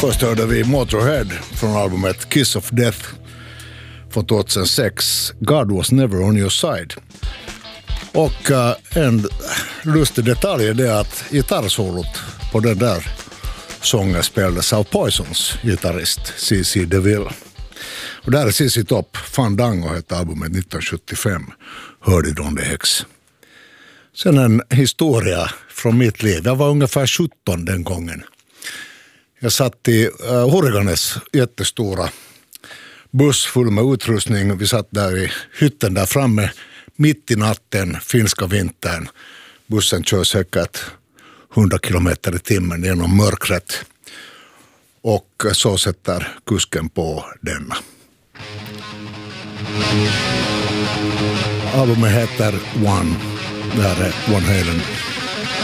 Först hörde vi Motorhead från albumet Kiss of Death från 2006. God was never on your side. Och en lustig detalj är det att gitarrsolot på den där sången spelades av Poisons gitarrist C.C. DeVille. Och där är C.C. Top, Fandango hette albumet 1975. Hörde de det Hex. Sen en historia från mitt liv. Jag var ungefär 17 den gången. Jag satt i Hurriganes jättestora buss full med utrustning. Vi satt där i hytten där framme mitt i natten, finska vintern. Bussen kör säkert 100 kilometer i timmen genom mörkret. Och så sätter kusken på denna. Albumet heter One. Det här är Van Halen.